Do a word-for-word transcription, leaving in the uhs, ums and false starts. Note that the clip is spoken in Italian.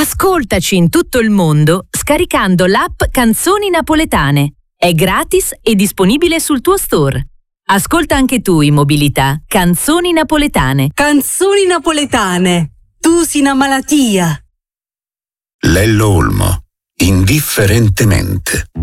Ascoltaci in tutto il mondo scaricando l'app Canzoni Napoletane. È gratis e disponibile sul tuo store. Ascolta anche tu in mobilità Canzoni Napoletane. Canzoni napoletane. Tu sei una malattia. Lello Olmo, indifferentemente.